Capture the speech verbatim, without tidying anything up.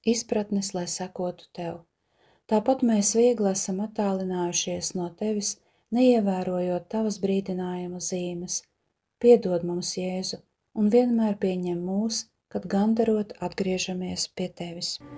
izpratnes, lai sekotu tev. Tāpat mēs viegli esam attālinājušies no tevis, neievērojot tavas brīdinājuma zīmes. Piedod mums, Jēzu, un vienmēr pieņem mūs, kad gandarot atgriežamies pie tevis.